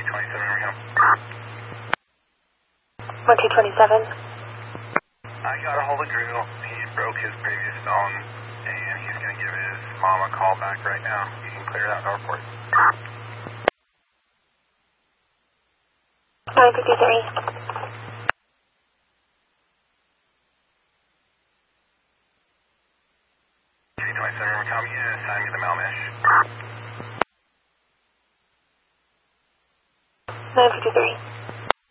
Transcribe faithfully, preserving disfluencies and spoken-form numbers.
twenty-seven, here we go. one two twenty-seven. I got a hold of Drew. He broke his previous phone, and he's going to give his mom a call back right now. You can clear out Northport. nine fifty-three. three twenty-seven, we're coming in. Assign me the mail mesh. nine fifty-three.